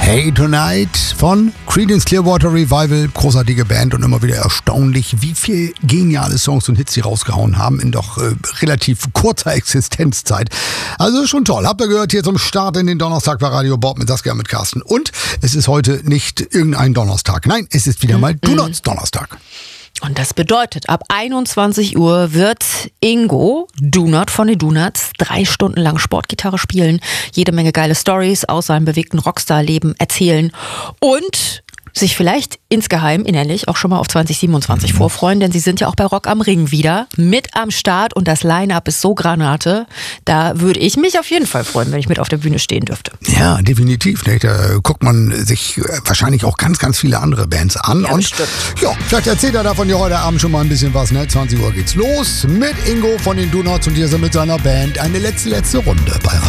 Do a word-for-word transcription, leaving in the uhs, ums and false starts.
Hey Tonight von Creedence Clearwater Revival, großartige Band und immer wieder erstaunlich, wie viel geniale Songs und Hits sie rausgehauen haben in doch äh, relativ kurzer Existenzzeit. Also schon toll. Habt ihr gehört, hier zum Start in den Donnerstag bei Radio Bob mit Saskia, mit Carsten. Und es ist heute nicht irgendein Donnerstag. Nein, es ist wieder mal Mhm. Donuts Donnerstag. Und das bedeutet, ab einundzwanzig Uhr wird Ingo Doonut von den Doonuts drei Stunden lang Sportgitarre spielen, jede Menge geile Stories aus seinem bewegten Rockstar-Leben erzählen und sich vielleicht insgeheim innerlich auch schon mal auf zwanzig siebenundzwanzig mhm. vorfreuen, denn sie sind ja auch bei Rock am Ring wieder mit am Start und das Line-Up ist so Granate. Da würde ich mich auf jeden Fall freuen, wenn ich mit auf der Bühne stehen dürfte. Ja, definitiv. Ne? Da guckt man sich wahrscheinlich auch ganz, ganz viele andere Bands an. Ja, und bestimmt. Ja, vielleicht erzählt er davon ja heute Abend schon mal ein bisschen was. Ne? zwanzig Uhr geht's los mit Ingo von den Doonuts und hier sind mit seiner Band eine letzte, letzte Runde bei